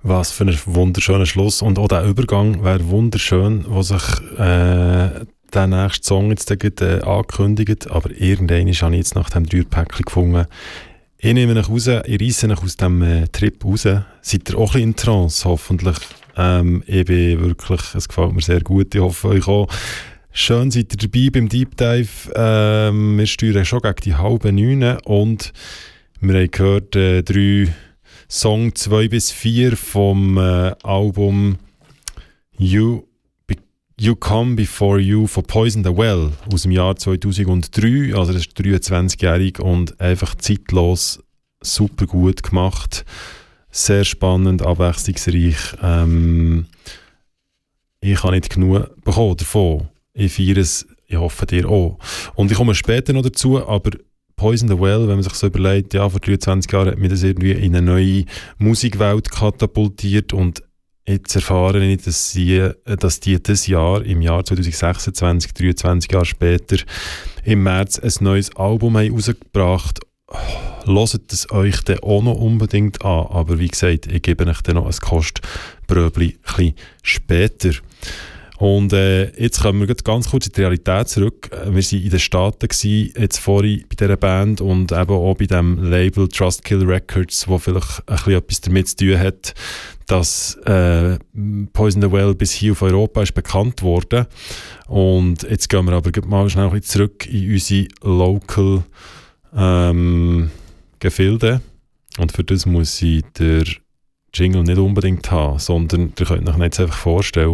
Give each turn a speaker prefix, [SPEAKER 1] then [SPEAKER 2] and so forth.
[SPEAKER 1] Was für ein wunderschöner Schluss. Und auch der Übergang wäre wunderschön, wo sich der nächste Song jetzt ankündigt. Aber irgendwann habe ich jetzt nach dem Dreierpäckchen gefunden. Ich nehme euch raus, ich reisse euch aus dem Trip raus. Seid ihr auch ein bisschen in Trance, hoffentlich. Ich bin wirklich, es gefällt mir sehr gut. Ich hoffe, euch auch. Schön seid ihr dabei beim Deep Dive. Wir steuern schon gegen die 8:30 und wir haben gehört 3 Song 2 bis 4 vom Album You Come Before You von Poison the Well aus dem Jahr 2003. Also das ist 23-jährig und einfach zeitlos, super gut gemacht. Sehr spannend, abwechslungsreich. Ich habe nicht genug bekommen davon. Ich feiere es, ich hoffe dir auch. Und ich komme später noch dazu, aber Poison the Well, wenn man sich so überlegt, ja, vor 23 Jahren hat mich das irgendwie in eine neue Musikwelt katapultiert und jetzt erfahre ich, dass die dieses Jahr, im Jahr 2026, 23 Jahre später, im März ein neues Album haben rausgebracht. Hört es euch dann auch noch unbedingt an, aber wie gesagt, ich gebe euch dann noch ein Kostbröbli ein bisschen später. Und jetzt kommen wir ganz kurz in die Realität zurück. Wir waren in den Staaten jetzt vorhin bei dieser Band und eben auch bei dem Label Trustkill Records, wo vielleicht ein bisschen etwas damit zu tun hat, dass Poison the Well bis hier auf Europa ist bekannt worden. Und jetzt gehen wir aber mal schnell ein bisschen zurück in unsere Local Gefilde. Und für das muss ich der Jingle nicht unbedingt haben, sondern ihr könnt euch jetzt einfach vorstellen,